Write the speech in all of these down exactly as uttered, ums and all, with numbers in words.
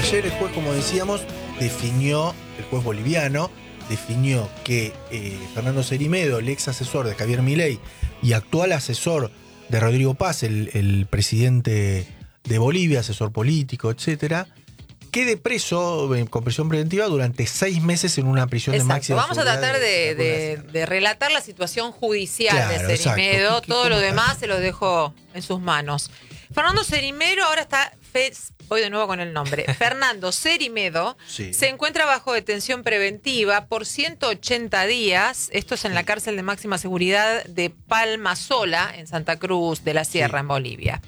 ayer el juez, como decíamos, definió, el juez boliviano, definió que eh, Fernando Cerimedo, el ex asesor de Javier Milei y actual asesor de Rodrigo Paz, el, el presidente de Bolivia, asesor político, etcétera, quede preso eh, con prisión preventiva durante seis meses en una prisión Exacto. de máxima Vamos a seguridad tratar de, de, de, de relatar la situación judicial Claro, de Cerimedo. exacto. ¿Qué- qué- Todo lo cómo demás está? se lo dejo en sus manos. Fernando Cerimedo ahora está... Fe, voy de nuevo con el nombre. Fernando Cerimedo Sí. se encuentra bajo detención preventiva por ciento ochenta días. Esto es en la cárcel de máxima seguridad de Palma Sola, en Santa Cruz de la Sierra, Sí. en Bolivia.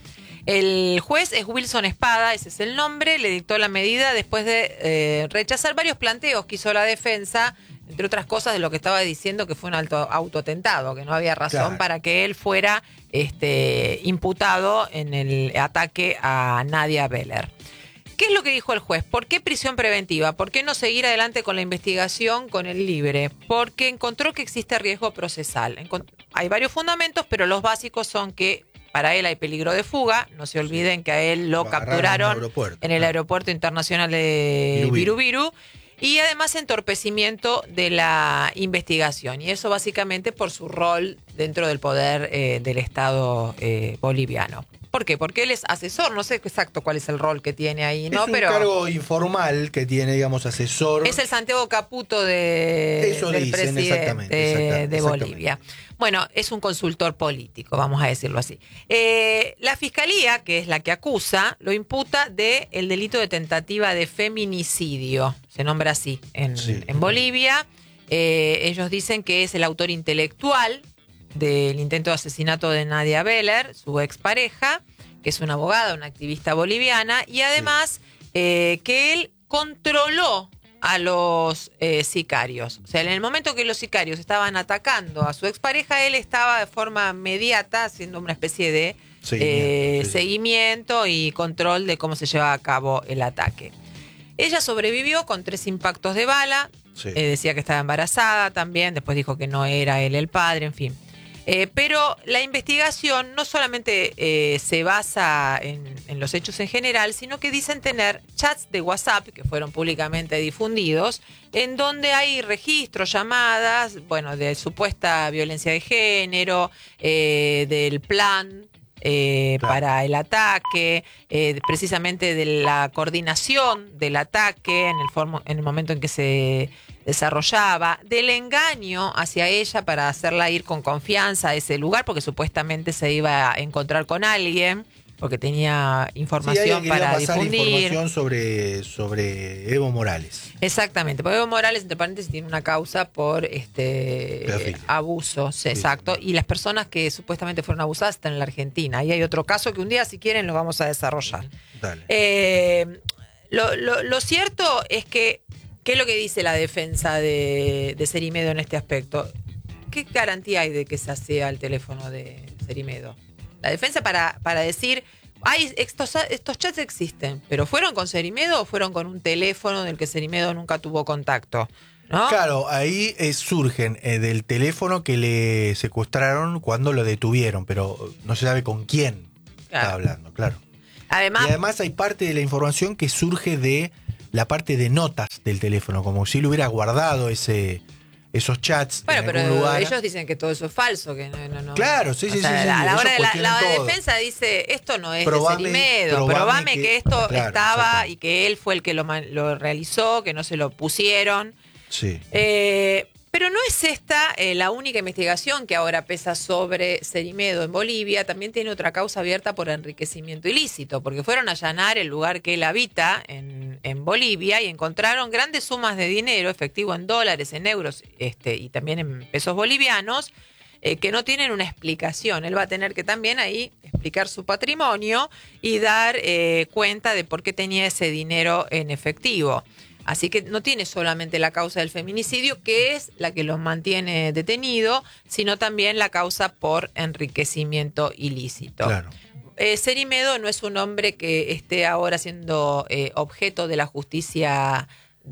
El juez es Wilson Espada, ese es el nombre, le dictó la medida después de eh, rechazar varios planteos que hizo la defensa, entre otras cosas de lo que estaba diciendo que fue un alto autoatentado, que no había razón Claro. para que él fuera este, imputado en el ataque a Nadia Beller. ¿Qué es lo que dijo el juez? ¿Por qué prisión preventiva? ¿Por qué no seguir adelante con la investigación con el libre? Porque encontró que existe riesgo procesal. Encont- hay varios fundamentos, pero los básicos son que para él hay peligro de fuga. No se olviden que a él lo Lo agarraron capturaron en el aeropuerto, en el claro. aeropuerto internacional de Viru Viru. Viru Viru. Y además entorpecimiento de la investigación. Y eso básicamente por su rol dentro del poder eh, del Estado eh, boliviano. ¿Por qué? Porque él es asesor, no sé exacto cuál es el rol que tiene ahí, ¿no? Es un Pero cargo informal que tiene, digamos, asesor. es el Santiago Caputo de, Eso del dicen, presidente exactamente, exacta- de exactamente. Bolivia. Bueno, es un consultor político, vamos a decirlo así. Eh, la fiscalía, que es la que acusa, lo imputa de el delito de tentativa de feminicidio, se nombra así en, Sí. en Bolivia. Eh, ellos dicen que es el autor intelectual del intento de asesinato de Nadia Beller, su expareja, que es una abogada, una activista boliviana, y además eh, que él controló a los eh, sicarios. O sea, en el momento que los sicarios estaban atacando a su expareja, él estaba de forma inmediata haciendo una especie de Seguimiento, eh, sí, sí. seguimiento y control de cómo se llevaba a cabo el ataque. Ella sobrevivió con tres impactos de bala. Sí. Eh, decía que estaba embarazada también, después dijo que no era él el padre, en fin. Eh, pero la investigación no solamente eh, se basa en, en los hechos en general, sino que dicen tener chats de WhatsApp que fueron públicamente difundidos, en donde hay registros, llamadas, bueno, de supuesta violencia de género, eh, del plan eh, Claro. para el ataque, eh, precisamente de la coordinación del ataque en el, formo, en el momento en que se desarrollaba, del engaño hacia ella para hacerla ir con confianza a ese lugar, porque supuestamente se iba a encontrar con alguien, porque tenía Sí, información alguien quería para pasar difundir. información sobre, sobre Evo Morales. Exactamente, porque Evo Morales, entre paréntesis, tiene una causa por este Pedofilia. abuso, sí, Sí, exacto, sí. y las personas que supuestamente fueron abusadas están en la Argentina. Y hay otro caso que un día, si quieren, lo vamos a desarrollar. Dale. Eh, lo, lo, lo cierto es que, ¿qué es lo que dice la defensa de, de Cerimedo en este aspecto? ¿Qué garantía hay de que se sea el teléfono de Cerimedo? La defensa para, para decir, hay estos, estos chats existen, pero ¿fueron con Cerimedo o fueron con un teléfono del que Cerimedo nunca tuvo contacto? ¿No? Claro, ahí eh, surgen eh, del teléfono que le secuestraron cuando lo detuvieron, pero no se sabe con quién Claro. está hablando, claro. Además, Y además hay parte de la información que surge de la parte de notas del teléfono, como si él hubiera guardado ese, esos chats bueno, en pero algún lugar. ellos dicen que todo eso es falso, que no, no, no. Claro, sí, O sí, sea, sí, sí, A la ellos hora de la, cuestionan la todo. defensa dice, esto no es Probame- de Cerimedo, probame probame que, que- esto claro, estaba exacto. y que él fue el que lo, man- lo realizó, que no se lo pusieron. Sí. Eh, pero no es esta eh, la única investigación que ahora pesa sobre Cerimedo en Bolivia. También tiene otra causa abierta por enriquecimiento ilícito, porque fueron a allanar el lugar que él habita en, en Bolivia y encontraron grandes sumas de dinero, efectivo en dólares, en euros este, y también en pesos bolivianos, eh, que no tienen una explicación. Él va a tener que también ahí explicar su patrimonio y dar eh, cuenta de por qué tenía ese dinero en efectivo. Así que no tiene solamente la causa del feminicidio, que es la que los mantiene detenido, sino también la causa por enriquecimiento ilícito. Claro. Eh, Cerimedo no es un hombre que esté ahora siendo eh, objeto de la justicia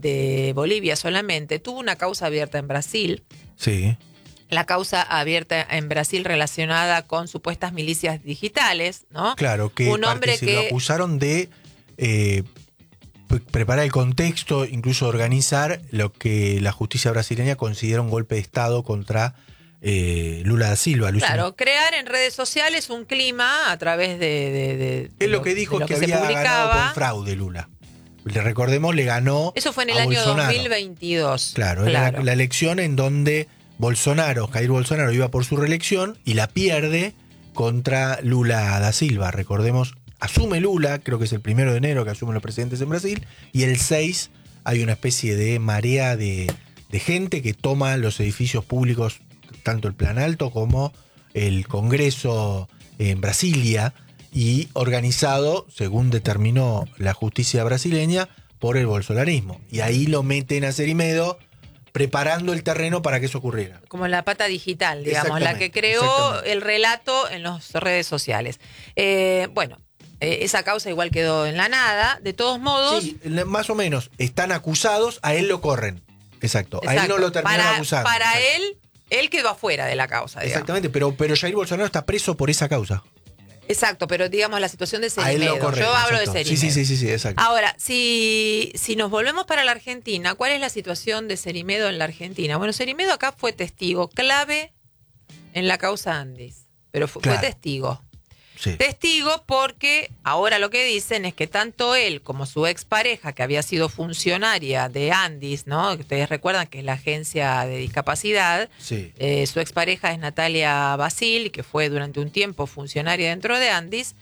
de Bolivia solamente. Tuvo una causa abierta en Brasil. Sí. La causa abierta en Brasil relacionada con supuestas milicias digitales, ¿no? Claro, que un hombre partici- que lo acusaron de eh, preparar el contexto, incluso organizar lo que la justicia brasileña considera un golpe de Estado contra eh, Lula da Silva. Luis Claro, crear en redes sociales un clima a través de... de, de es lo que dijo lo que, que había ganado con publicaba. fraude Lula. Le recordemos, le ganó Eso fue en el a año Bolsonaro. dos mil veintidós. Claro, claro. era la, la elección en donde Bolsonaro, Jair Bolsonaro, iba por su reelección y la pierde contra Lula da Silva. Recordemos, asume Lula, creo que es el primero de enero que asumen los presidentes en Brasil, y el seis hay una especie de marea de, de gente que toma los edificios públicos, tanto el Planalto como el Congreso en Brasilia, y organizado, según determinó la justicia brasileña, por el bolsonarismo. Y ahí lo meten a Cerimedo, preparando el terreno para que eso ocurriera. Como la pata digital, digamos, la que creó el relato en las redes sociales. Eh, bueno, eh, esa causa igual quedó en la nada. De todos modos... Sí, más o menos. Están acusados, a él lo corren. Exacto. exacto. A él no lo terminan para, acusando. Para exacto. él, él quedó afuera de la causa, digamos. Exactamente, pero, pero Jair Bolsonaro está preso por esa causa. Exacto, pero digamos la situación de A él Cerimedo. lo corren, Yo hablo exacto. de Cerimedo. Sí, sí, sí, sí, sí, exacto. Ahora, si, si nos volvemos para la Argentina, ¿cuál es la situación de Cerimedo en la Argentina? Bueno, Cerimedo acá fue testigo clave en la causa Andis, pero fue, Claro. fue testigo. Sí. Testigo porque ahora lo que dicen es que tanto él como su expareja, que había sido funcionaria de Andis, ¿no? Ustedes recuerdan que es la agencia de discapacidad, Sí. eh, su expareja es Natalia Basil, que fue durante un tiempo funcionaria dentro de Andis,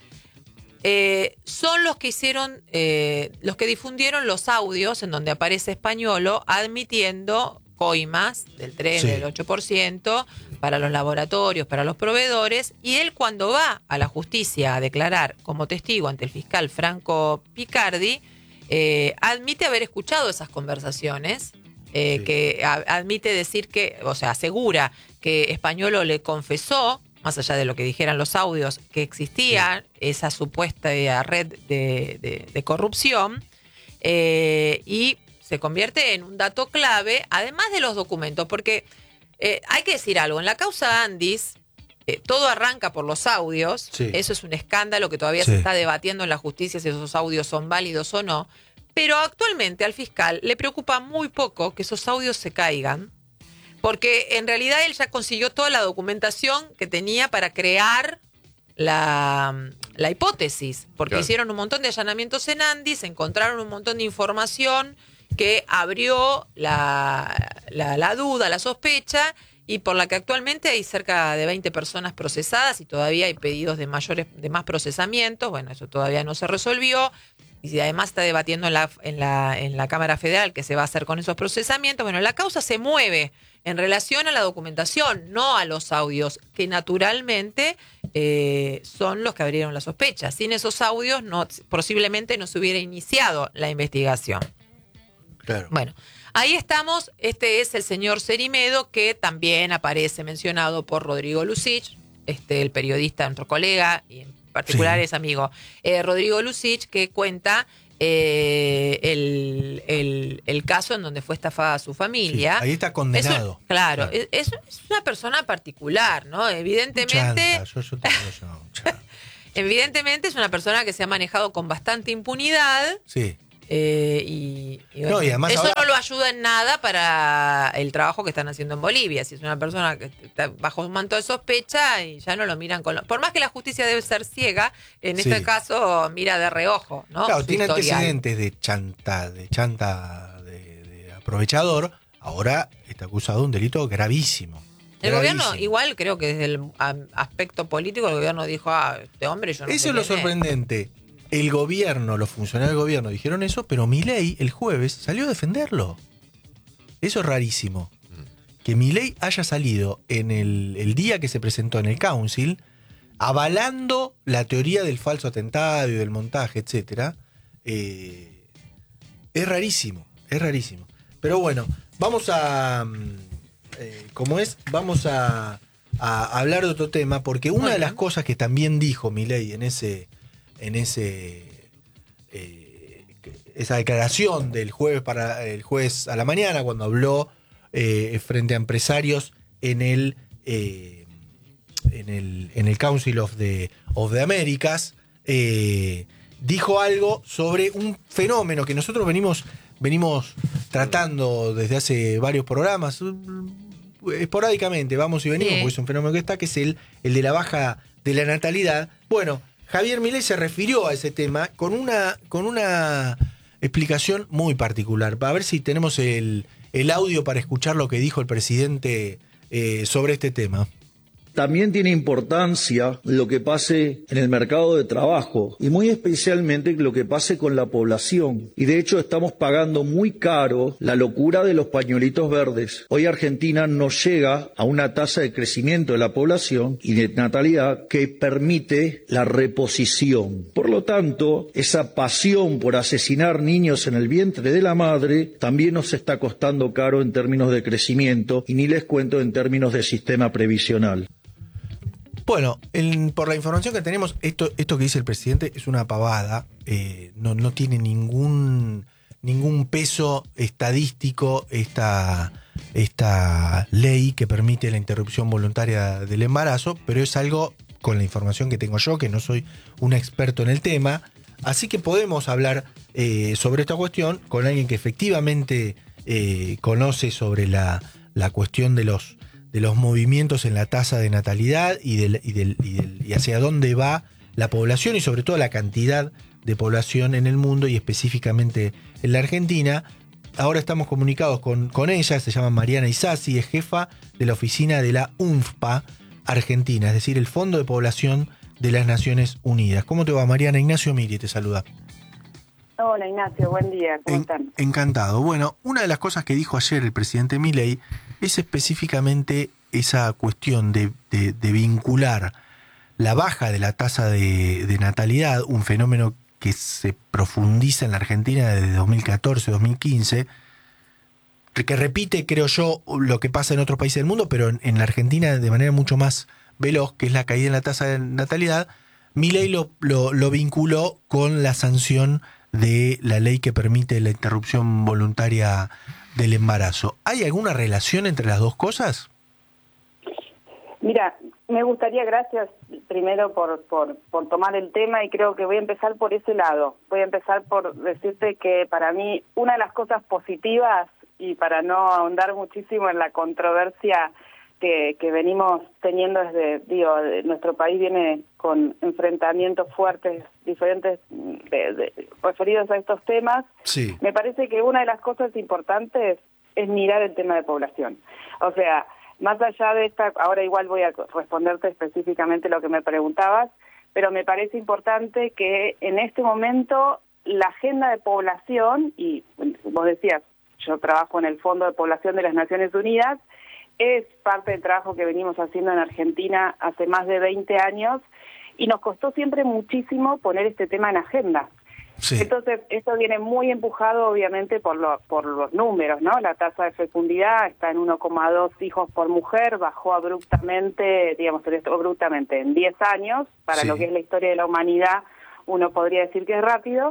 eh, son los que hicieron, eh, los que difundieron los audios en donde aparece Españolo admitiendo coimas del tres, Sí. del ocho por ciento para los laboratorios, para los proveedores, y él cuando va a la justicia a declarar como testigo ante el fiscal Franco Picardi, eh, admite haber escuchado esas conversaciones, eh, Sí. que a, admite decir que, o sea, asegura que Españolo le confesó, más allá de lo que dijeran los audios, que existía sí. esa supuesta red de, de, de corrupción, eh, y se convierte en un dato clave, además de los documentos, porque eh, hay que decir algo, en la causa Andis, eh, todo arranca por los audios, sí. eso es un escándalo que todavía sí. se está debatiendo en la justicia si esos audios son válidos o no, pero actualmente al fiscal le preocupa muy poco que esos audios se caigan, porque en realidad él ya consiguió toda la documentación que tenía para crear la, la hipótesis, porque claro. hicieron un montón de allanamientos en Andis, encontraron un montón de información que abrió la, la, la duda, la sospecha, y por la que actualmente hay cerca de veinte personas procesadas y todavía hay pedidos de mayores, de más procesamientos. Bueno, eso todavía no se resolvió. Y además está debatiendo en la, en la, en la Cámara Federal qué se va a hacer con esos procesamientos. Bueno, la causa se mueve en relación a la documentación, no a los audios, que naturalmente eh, son los que abrieron la sospecha. Sin esos audios, no, posiblemente no se hubiera iniciado la investigación. Claro. Bueno, ahí estamos. Este es el señor Cerimedo, que también aparece mencionado por Rodrigo Lucich, este, el periodista, nuestro colega, y en particular sí. es amigo, eh, Rodrigo Lucich, que cuenta eh, el, el, el caso en donde fue estafada su familia. Sí, ahí está condenado. Es un, claro, claro. Es, es una persona particular, ¿no? Evidentemente. Chanta, yo, yo te digo yo, evidentemente es una persona que se ha manejado con bastante impunidad. Sí. Eh, y, y, bueno, no, y además eso ahora... no lo ayuda en nada para el trabajo que están haciendo en Bolivia. Si es una persona que está bajo un manto de sospecha y ya no lo miran con lo... Por más que la justicia debe ser ciega, en sí. este caso mira de reojo, ¿no? Claro, Su tiene historial. antecedentes de chanta, de chanta de, de aprovechador. Ahora está acusado de un delito gravísimo. El gravísimo. gobierno, igual creo que desde el aspecto político, el gobierno dijo, ah, este hombre yo no Eso sé es lo quién sorprendente. Es. El gobierno, los funcionarios del gobierno dijeron eso, pero Milei el jueves salió a defenderlo. Eso es rarísimo. Que Milei haya salido en el, el día que se presentó en el Council, avalando la teoría del falso atentado y del montaje, etcétera. Eh, es rarísimo, es rarísimo. Pero bueno, vamos a... Eh, como es, vamos a, a hablar de otro tema, porque una de las cosas que también dijo Milei en ese... en ese eh, esa declaración del jueves para el jueves a la mañana, cuando habló eh, frente a empresarios en el eh, en el en el Council of the of the Americas, eh, dijo algo sobre un fenómeno que nosotros venimos, venimos tratando desde hace varios programas, esporádicamente, vamos y venimos, Sí. porque es un fenómeno que está, que es el, el de la baja de la natalidad. Bueno, Javier Milei se refirió a ese tema con una, con una explicación muy particular. A ver si tenemos el, el audio para escuchar lo que dijo el presidente eh, sobre este tema. También tiene importancia lo que pase en el mercado de trabajo y muy especialmente lo que pase con la población. Y de hecho estamos pagando muy caro la locura de los pañuelitos verdes. Hoy Argentina no llega a una tasa de crecimiento de la población y de natalidad que permite la reposición. Por lo tanto, esa pasión por asesinar niños en el vientre de la madre también nos está costando caro en términos de crecimiento y ni les cuento en términos de sistema previsional. Bueno, en, por la información que tenemos, esto, esto que dice el presidente es una pavada, eh, no, no tiene ningún, ningún peso estadístico esta, esta ley que permite la interrupción voluntaria del embarazo, pero es algo, con la información que tengo yo, que no soy un experto en el tema, así que podemos hablar eh, sobre esta cuestión con alguien que efectivamente eh, conoce sobre la, la cuestión de los de los movimientos en la tasa de natalidad y, del, y, del, y, del, y hacia dónde va la población y sobre todo la cantidad de población en el mundo y específicamente en la Argentina. Ahora estamos comunicados con, con ella, se llama Mariana Isasi, es jefa de la oficina de la UNFPA Argentina, es decir, el Fondo de Población de las Naciones Unidas. ¿Cómo te va, Mariana? Ignacio Miri te saluda. Hola Ignacio, buen día, ¿cómo En, están? Encantado. Bueno, una de las cosas que dijo ayer el presidente Milei es específicamente esa cuestión de, de, de vincular la baja de la tasa de, de natalidad, un fenómeno que se profundiza en la Argentina desde dos mil catorce, dos mil quince, que repite, creo yo, lo que pasa en otros países del mundo, pero en, en la Argentina de manera mucho más veloz, que es la caída en la tasa de natalidad. Milei lo, lo, lo vinculó con la sanción de la ley que permite la interrupción voluntaria del embarazo. ¿Hay alguna relación entre las dos cosas? Mira, me gustaría, gracias primero por, por, por tomar el tema y creo que voy a empezar por ese lado. Voy a empezar por decirte que para mí una de las cosas positivas, y para no ahondar muchísimo en la controversia que, que venimos teniendo desde, digo, nuestro país viene con enfrentamientos fuertes, diferentes de, de, referidos a estos temas. Sí. Me parece que una de las cosas importantes es mirar el tema de población. O sea, más allá de esta, ahora igual voy a responderte específicamente lo que me preguntabas, pero me parece importante que en este momento la agenda de población, y vos decías, yo trabajo en el Fondo de Población de las Naciones Unidas, es parte del trabajo que venimos haciendo en Argentina hace más de veinte años y nos costó siempre muchísimo poner este tema en agenda. Sí. Entonces, esto viene muy empujado obviamente por, lo, por los números, ¿no? La tasa de fecundidad está en uno coma dos hijos por mujer, bajó abruptamente, digamos, abruptamente en diez años, para Sí. lo que es la historia de la humanidad, uno podría decir que es rápido,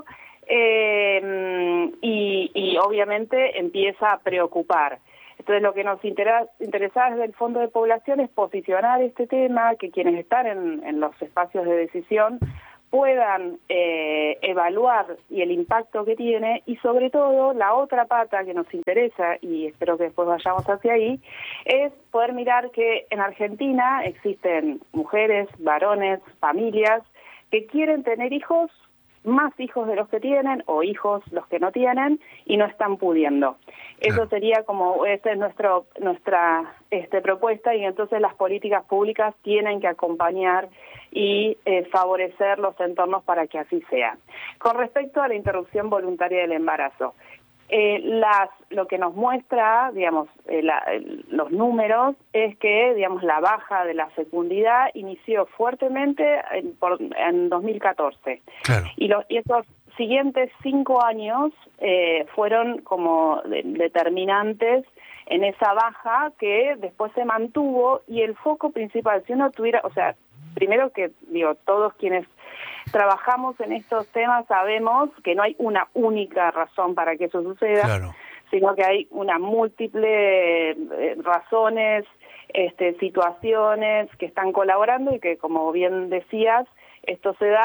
eh, y, y obviamente empieza a preocupar. Entonces, lo que nos interesa, interesa desde el Fondo de Población es posicionar este tema, que quienes están en, en los espacios de decisión puedan eh, evaluar y el impacto que tiene, y sobre todo la otra pata que nos interesa, y espero que después vayamos hacia ahí, es poder mirar que en Argentina existen mujeres, varones, familias que quieren tener hijos, más hijos de los que tienen, o hijos los que no tienen, y no están pudiendo. Eso sería como, esa es nuestro, nuestra este, propuesta, y entonces las políticas públicas tienen que acompañar y eh, favorecer los entornos para que así sea. Con respecto a la interrupción voluntaria del embarazo, eh, las, lo que nos muestra, digamos, eh, la, los números, es que, digamos, la baja de la fecundidad inició fuertemente en, por, en dos mil catorce. Claro. Y, lo, y esos siguientes cinco años eh, fueron como de, determinantes en esa baja que después se mantuvo, y el foco principal, si uno tuviera, o sea, primero que, digo, todos quienes trabajamos en estos temas sabemos que no hay una única razón para que eso suceda, Claro. sino que hay una múltiple eh, razones, este, situaciones que están colaborando, y que, como bien decías, esto se da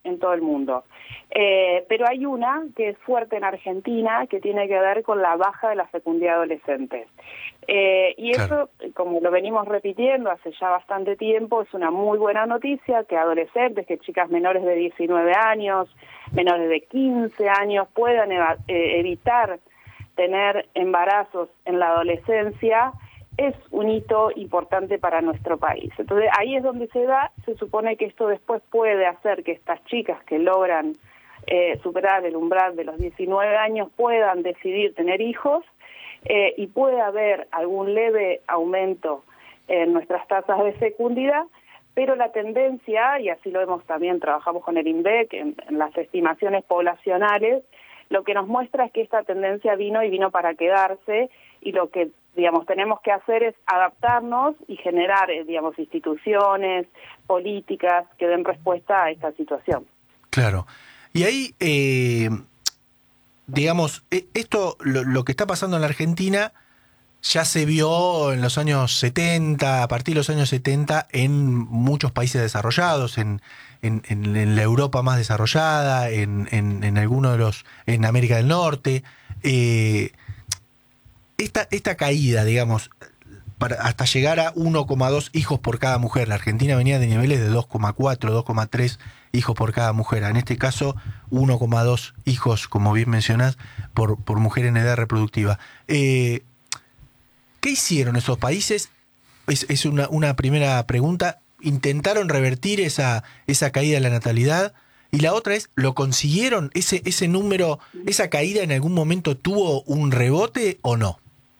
en todo el mundo. Eh, pero hay una que es fuerte en Argentina, que tiene que ver con la baja de la fecundidad adolescente. Eh, y Claro. eso, como lo venimos repitiendo hace ya bastante tiempo, es una muy buena noticia que adolescentes, que chicas menores de diecinueve años, menores de quince años, puedan eva- eh, evitar tener embarazos en la adolescencia, es un hito importante para nuestro país. Entonces ahí es donde se da, se supone que esto después puede hacer que estas chicas que logran eh, superar el umbral de los diecinueve años puedan decidir tener hijos, eh, y puede haber algún leve aumento en nuestras tasas de fecundidad, pero la tendencia, y así lo hemos también, trabajamos con el INVEC en, en las estimaciones poblacionales, lo que nos muestra es que esta tendencia vino y vino para quedarse, y lo que, digamos, tenemos que hacer es adaptarnos y generar, eh, digamos, instituciones, políticas que den respuesta a esta situación. Claro. Y ahí, eh, digamos, eh, esto, lo, lo que está pasando en la Argentina, ya se vio en los años setenta, a partir de los años setenta, en muchos países desarrollados, en, en, en, en la Europa más desarrollada, en, en, en algunos de los, en América del Norte. Eh, esta, esta caída, digamos, para, hasta llegar a uno coma dos hijos por cada mujer. La Argentina venía de niveles de dos coma cuatro, dos coma tres hijos por cada mujer. En este caso, uno coma dos hijos, como bien mencionás, por, por mujer en edad reproductiva. Eh, ¿Qué hicieron esos países? Es, es una, una primera pregunta. ¿Intentaron revertir esa, esa caída de la natalidad? Y la otra es, ¿lo consiguieron? ¿Ese, ese número, esa caída en algún momento tuvo un rebote o no?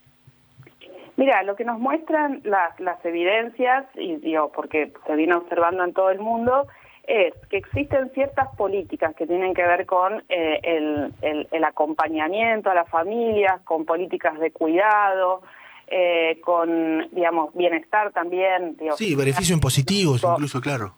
Mira, lo que nos muestran las, las evidencias, y digo, porque se viene observando en todo el mundo, es que existen ciertas políticas que tienen que ver con eh, el, el, el acompañamiento a las familias, con políticas de cuidado, eh, con, digamos, bienestar también. Digo, sí, beneficios impositivos incluso, claro.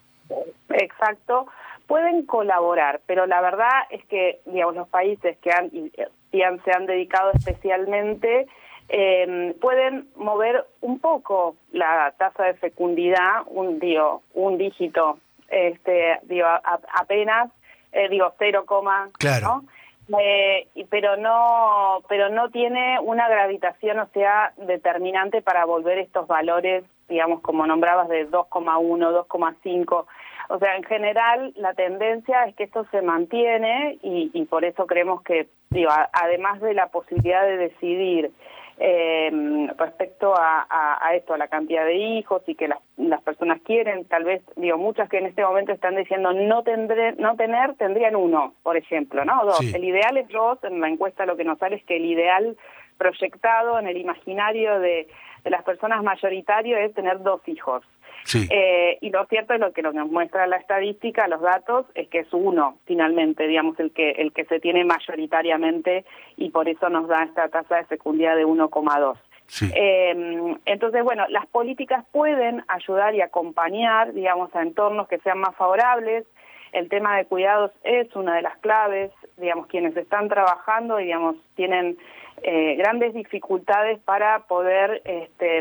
Exacto, pueden colaborar, pero la verdad es que, digamos, los países que han, y han se han dedicado especialmente, Eh, pueden mover un poco la tasa de fecundidad, un digo, un dígito, este, digo, a, apenas, eh, digo, cero, claro. ¿no? Eh, pero no, pero no tiene una gravitación, o sea, determinante para volver estos valores, digamos, como nombrabas, de dos coma uno, dos coma cinco. O sea, en general, la tendencia es que esto se mantiene, y, y por eso creemos que, digo, a, además de la posibilidad de decidir Eh, respecto a, a, a esto, a la cantidad de hijos, y que las, las personas quieren, tal vez, digo, muchas que en este momento están diciendo no tendré, no tener, tendrían uno, por ejemplo, ¿no? Dos. Sí. El ideal es dos, en la encuesta lo que nos sale es que el ideal proyectado en el imaginario de, de las personas mayoritario es tener dos hijos. Sí. Eh, y lo cierto es lo que nos muestra la estadística, los datos, es que es uno, finalmente, digamos, el que el que se tiene mayoritariamente, y por eso nos da esta tasa de fecundidad de uno coma dos. Sí. Eh, entonces, bueno, las políticas pueden ayudar y acompañar, digamos, a entornos que sean más favorables. El tema de cuidados es una de las claves, digamos, quienes están trabajando, digamos, tienen eh, grandes dificultades para poder este,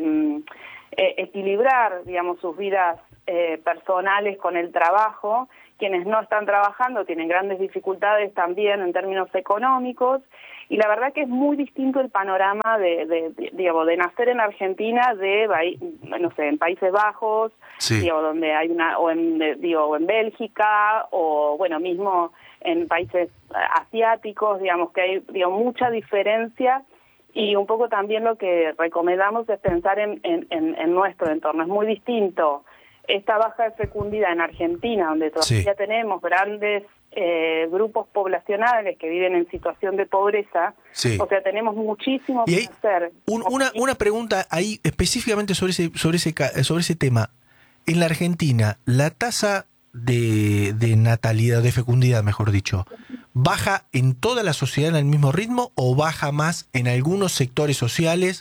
eh, equilibrar, digamos, sus vidas eh, personales con el trabajo. Quienes no están trabajando tienen grandes dificultades también en términos económicos, y la verdad que es muy distinto el panorama de, de, de, digamos, de nacer en Argentina, de, no sé, en Países Bajos, sí. digo, donde hay una, o en, digo, o en Bélgica, o bueno, mismo en países asiáticos, digamos que hay, digo, mucha diferencia. Y un poco también lo que recomendamos es pensar en, en, en, en nuestro entorno. Es muy distinto esta baja de fecundidad en Argentina, donde todavía sí. tenemos grandes eh, grupos poblacionales que viven en situación de pobreza. Sí. O sea, tenemos muchísimo que hacer. Un, una, una pregunta ahí específicamente sobre ese, sobre ese, sobre ese tema. En la Argentina, la tasa de, de natalidad, de fecundidad, mejor dicho, ¿baja en toda la sociedad en el mismo ritmo o baja más en algunos sectores sociales,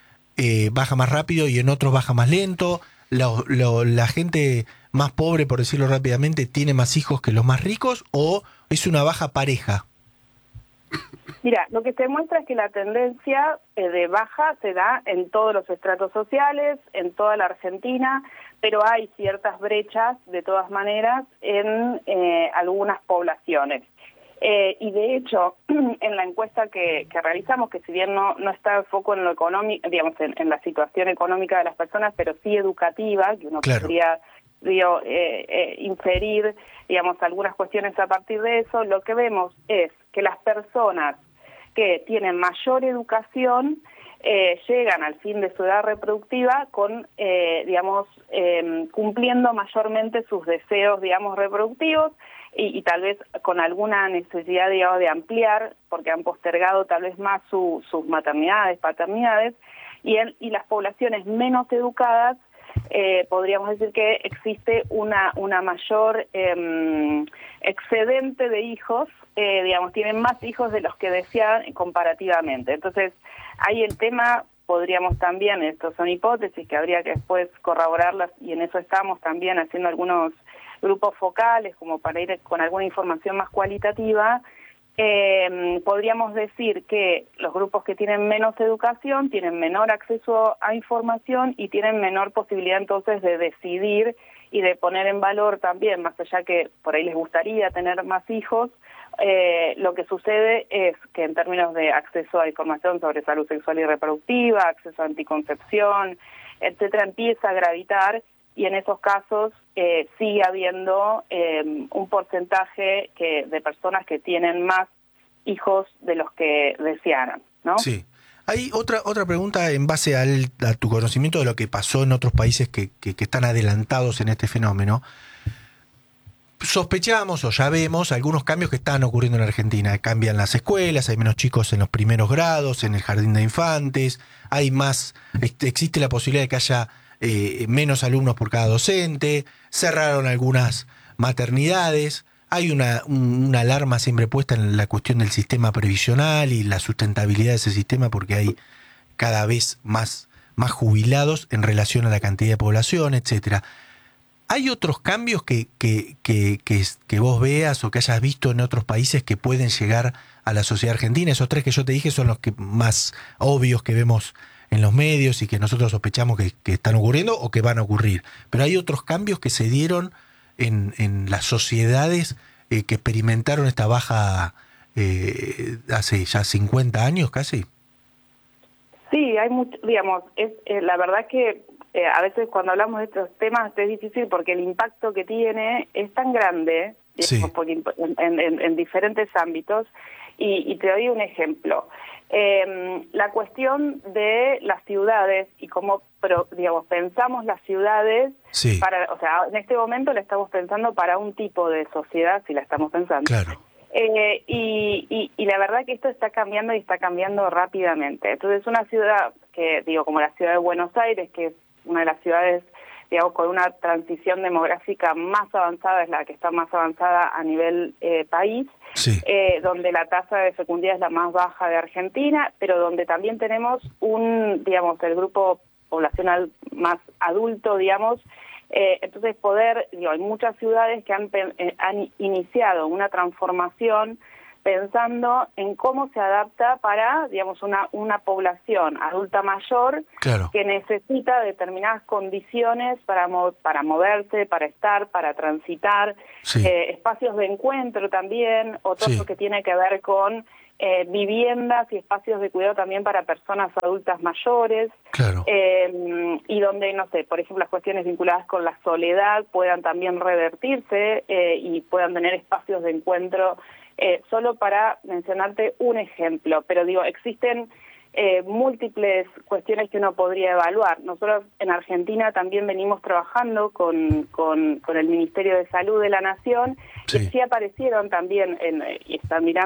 eh, baja más rápido y en otros baja más lento? Lo, lo, ¿La gente más pobre, por decirlo rápidamente, tiene más hijos que los más ricos o es una baja pareja? Mira, lo que se muestra es que la tendencia eh, de baja se da en todos los estratos sociales, en toda la Argentina, pero hay ciertas brechas, de todas maneras, en eh, algunas poblaciones. Eh, y de hecho, en la encuesta que, que realizamos, que si bien no, no está el foco en lo económico, digamos, en, en la situación económica de las personas, pero sí educativa, que uno claro. podría digo, eh, eh, inferir, digamos, algunas cuestiones a partir de eso, lo que vemos es que las personas que tienen mayor educación eh, llegan al fin de su edad reproductiva con, eh, digamos, eh, cumpliendo mayormente sus deseos, digamos, reproductivos y, y tal vez con alguna necesidad, digamos, de ampliar, porque han postergado tal vez más su, sus maternidades, paternidades, y, en, y las poblaciones menos educadas, Eh, podríamos decir que existe una una mayor eh, excedente de hijos, eh, digamos, tienen más hijos de los que desean comparativamente. Entonces, ahí el tema, podríamos también, estos son hipótesis que habría que después corroborarlas, y en eso estamos también haciendo algunos grupos focales, como para ir con alguna información más cualitativa. Eh, podríamos decir que los grupos que tienen menos educación tienen menor acceso a información y tienen menor posibilidad entonces de decidir y de poner en valor también, más allá que por ahí les gustaría tener más hijos, eh, lo que sucede es que en términos de acceso a información sobre salud sexual y reproductiva, acceso a anticoncepción, etcétera, empieza a gravitar. Y en esos casos eh, sigue habiendo eh, un porcentaje que de personas que tienen más hijos de los que desearan, ¿no? Sí. Hay otra otra pregunta en base al, a tu conocimiento de lo que pasó en otros países que, que, que están adelantados en este fenómeno. Sospechamos o ya vemos algunos cambios que están ocurriendo en Argentina. Cambian las escuelas, hay menos chicos en los primeros grados, en el jardín de infantes, hay más, existe la posibilidad de que haya Eh, menos alumnos por cada docente, cerraron algunas maternidades, hay una, un, una alarma siempre puesta en la cuestión del sistema previsional y la sustentabilidad de ese sistema porque hay cada vez más, más jubilados en relación a la cantidad de población, etcétera. ¿Hay otros cambios que, que, que, que, que vos veas o que hayas visto en otros países que pueden llegar a la sociedad argentina? Esos tres que yo te dije son los que más obvios que vemos en los medios y que nosotros sospechamos que, que están ocurriendo o que van a ocurrir. Pero hay otros cambios que se dieron en, en las sociedades eh, que experimentaron esta baja eh, hace ya cincuenta años casi. Sí, hay mucho, digamos, es eh, la verdad que eh, a veces cuando hablamos de estos temas es difícil porque el impacto que tiene es tan grande, sí. digamos, porque en, en, en diferentes ámbitos, y, y te doy un ejemplo. Eh, la cuestión de las ciudades y cómo, pero, digamos, pensamos las ciudades, sí. para, o sea, en este momento la estamos pensando para un tipo de sociedad, si la estamos pensando. Claro. Eh, y, y, y la verdad que esto está cambiando y está cambiando rápidamente. Entonces, una ciudad que, digo, como la ciudad de Buenos Aires, que es una de las ciudades, digamos, con una transición demográfica más avanzada, es la que está más avanzada a nivel eh, país, sí. eh, donde la tasa de fecundidad es la más baja de Argentina, pero donde también tenemos un, digamos, el grupo poblacional más adulto, digamos. Eh, entonces poder, digo, hay muchas ciudades que han, eh, han iniciado una transformación pensando en cómo se adapta para, digamos, una, una población adulta mayor, claro. que necesita determinadas condiciones para, mo para moverse, para estar, para transitar, sí. eh, espacios de encuentro también, o todo sí. lo que tiene que ver con Eh, viviendas y espacios de cuidado también para personas adultas mayores, claro. eh, y donde, no sé, por ejemplo, las cuestiones vinculadas con la soledad puedan también revertirse eh, y puedan tener espacios de encuentro, eh, solo para mencionarte un ejemplo, pero digo, existen eh, múltiples cuestiones que uno podría evaluar. Nosotros en Argentina también venimos trabajando con, con, con el Ministerio de Salud de la Nación, sí. y sí aparecieron también, en, y están mirando